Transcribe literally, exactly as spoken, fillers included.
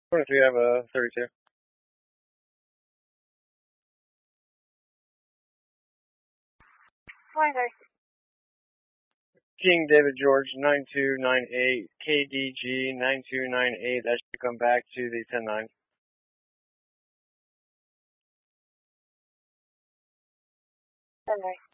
twenty-three, I have a thirty-two. twenty-three. King David George, nine two nine eight, K D G, nine two nine eight, that should come back to the ten nine. ten nine.